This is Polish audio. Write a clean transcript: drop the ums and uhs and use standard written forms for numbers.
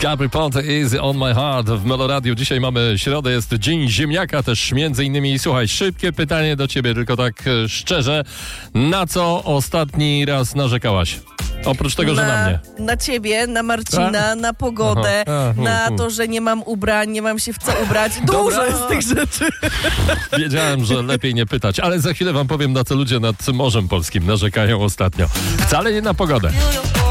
Gabry Ponte, Easy on my heart w Meloradiu. Dzisiaj mamy środę, jest Dzień Ziemniaka też między innymi. Słuchaj, szybkie pytanie do ciebie, tylko tak szczerze. Na co ostatni raz narzekałaś? Oprócz tego, że na mnie. Na ciebie, na Marcina, na pogodę, na to, że nie mam ubrań, nie mam się w co ubrać. Dużo jest tych rzeczy. Wiedziałem, że lepiej nie pytać, ale za chwilę wam powiem, na co ludzie nad Morzem Polskim narzekają ostatnio. Wcale nie na pogodę.